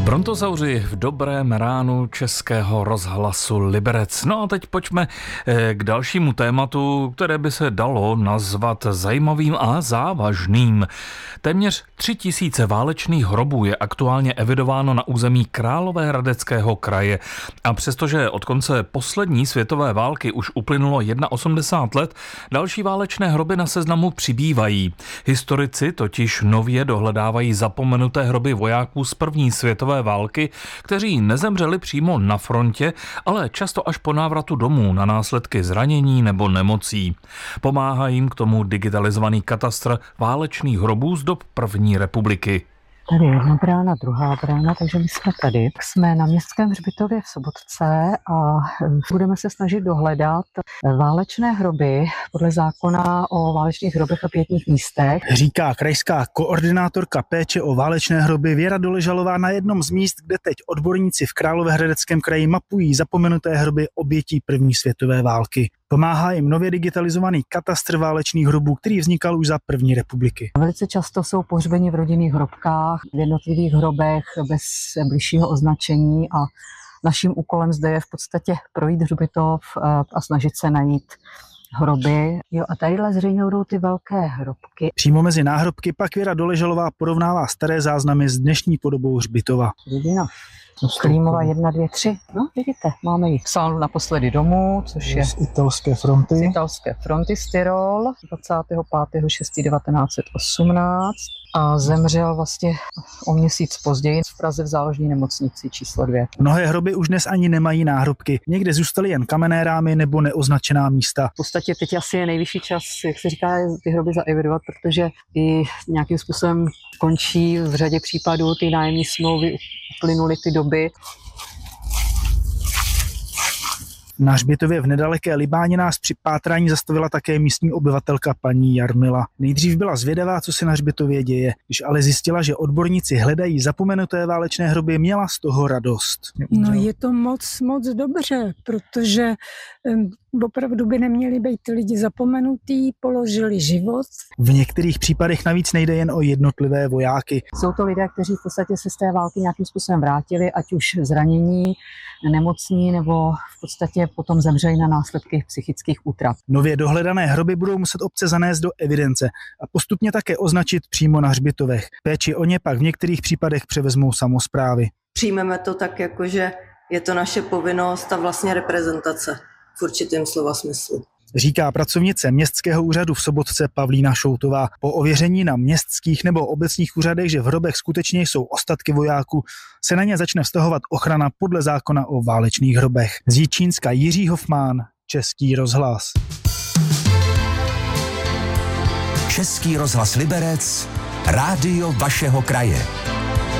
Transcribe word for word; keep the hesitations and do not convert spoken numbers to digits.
Brontozauři v dobrém ránu Českého rozhlasu Liberec. No a teď pojďme k dalšímu tématu, které by se dalo nazvat zajímavým a závažným. Téměř tři tisíce válečných hrobů je aktuálně evidováno na území Královéhradeckého kraje. A přestože od konce poslední světové války už uplynulo osmdesát jedna let, další válečné hroby na seznamu přibývají. Historici totiž nově dohledávají zapomenuté hroby vojáků z první světové války, kteří nezemřeli přímo na frontě, ale často až po návratu domů na následky zranění nebo nemocí. Pomáhá jim k tomu digitalizovaný katastr válečných hrobů z dob první republiky. Tady jedna brána, druhá brána, takže my jsme tady. Jsme na Městském hřbitově v Sobotce a budeme se snažit dohledat válečné hroby podle zákona o válečných hrobech a pietních místech. Říká krajská koordinátorka péče o válečné hroby Věra Doležalová na jednom z míst, kde teď odborníci v Královéhradeckém kraji mapují zapomenuté hroby obětí první světové války. Pomáhá jim nově digitalizovaný katastr válečných hrobů, který vznikal už za první republiky. Velice často jsou pohřbeni v rodinných hrobkách, v jednotlivých hrobech bez bližšího označení a naším úkolem zde je v podstatě projít hřbitov a snažit se najít hroby. Jo, a tadyhle zřejmě budou ty velké hrobky. Přímo mezi náhrobky pak Věra Doležalová porovnává staré záznamy s dnešní podobou hřbitova. Vidina. Klímova jedna, dvě, tři. No, vidíte, máme ji v sálu Naposledy domů, což je z italské fronty. Z italské fronty z Tyrol, dvacátého pátého šestého devatenáct set osmnáct a zemřel vlastně o měsíc později v Praze v záložní nemocnici číslo dvě. Mnohé hroby už dnes ani nemají náhrobky. Někde zůstaly jen kamenné rámy nebo neoznačená místa. V podstatě teď asi je nejvyšší čas, jak se říká, ty hroby zaevidovat, protože i nějakým způsobem končí v řadě případů ty nájemní smlouvy, uplynuly ty doby. Na hřbitově v nedaleké Libáně nás při pátrání zastavila také místní obyvatelka paní Jarmila. Nejdřív byla zvědavá, co se na hřbitově děje. Když ale zjistila, že odborníci hledají zapomenuté válečné hroby, měla z toho radost. No je to moc, moc dobře, protože um, opravdu by neměli být ty lidi zapomenutí, položili život. V některých případech navíc nejde jen o jednotlivé vojáky. Jsou to lidé, kteří v podstatě se z té války nějakým způsobem vrátili, ať už zranění, nemocní, nebo v podstatě potom zemřeli na následky psychických útrap. Nově dohledané hroby budou muset obce zanést do evidence a postupně také označit přímo na hřbitovech. Péči o ně pak v některých případech převezmou samosprávy. Přijmeme to tak, jako že je to naše povinnost a vlastně reprezentace v určitém slova smyslu. Říká pracovnice Městského úřadu v Sobotce Pavlína Šoutová. Po ověření na městských nebo obecních úřadech, že v hrobech skutečně jsou ostatky vojáků, se na ně začne vztahovat ochrana podle zákona o válečných hrobech. Z Jičínska Jiří Hofmán, Český rozhlas. Český rozhlas Liberec, rádio vašeho kraje.